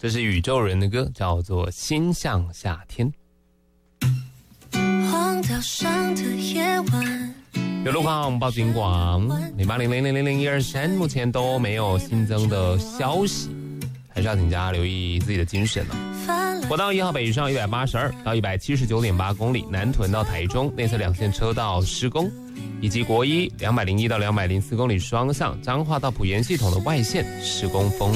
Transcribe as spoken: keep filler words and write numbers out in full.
这是宇宙人的歌，叫做《心向夏天》。 荒岛上的夜晚， 有路况报警广零八零零零零零一二三，目前都没有新增的消息，还是要请大家留意自己的精神了。国道一号北上一百八十二到一百七十九点八公里，南屯到台中内侧两线车道施工，以及国一两百零一到两百零四公里双向彰化到埔盐系统的外线施工封